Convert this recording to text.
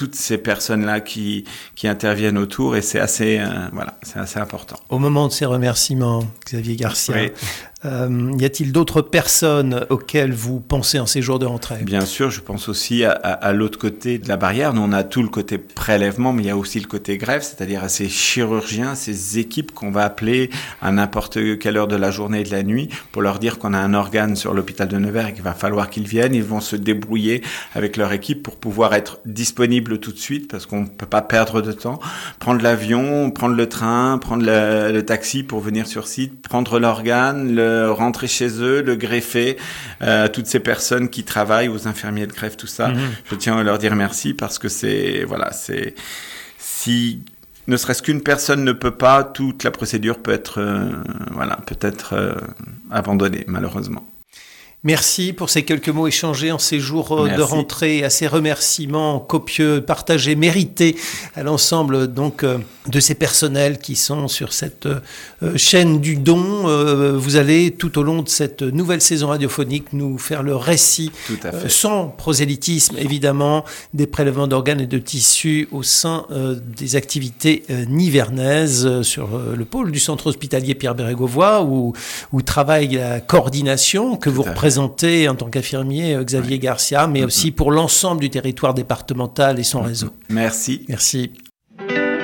toutes ces personnes-là qui interviennent autour, et c'est assez important. Au moment de ces remerciements, Xavier Garcia, Oui. Y a-t-il d'autres personnes auxquelles vous pensez en ces jours de rentrée ? Bien sûr, je pense aussi à l'autre côté de la barrière. Nous, on a tout le côté prélèvement, mais il y a aussi le côté greffe, c'est-à-dire à ces chirurgiens, ces équipes qu'on va appeler à n'importe quelle heure de la journée et de la nuit pour leur dire qu'on a un organe sur l'hôpital de Nevers et qu'il va falloir qu'ils viennent. Ils vont se débrouiller avec leur équipe pour pouvoir être disponibles tout de suite, parce qu'on ne peut pas perdre de temps. Prendre l'avion, prendre le train, prendre le taxi pour venir sur site, prendre l'organe, rentrer chez eux, le greffer, toutes ces personnes qui travaillent, aux infirmiers de greffe, tout ça. Je tiens à leur dire merci, parce que si ne serait-ce qu'une personne ne peut pas, toute la procédure peut être abandonnée, malheureusement. Merci pour ces quelques mots échangés en ces jours de rentrée, à ces remerciements copieux, partagés, mérités à l'ensemble donc de ces personnels qui sont sur cette chaîne du don. Vous allez tout au long de cette nouvelle saison radiophonique nous faire le récit, sans prosélytisme évidemment, des prélèvements d'organes et de tissus au sein des activités nivernaises sur le pôle du centre hospitalier Pierre Bérégovoy où travaille la coordination que vous représentez en tant qu'infirmier Xavier Garcia, mais aussi pour l'ensemble du territoire départemental et son réseau. Merci. Merci.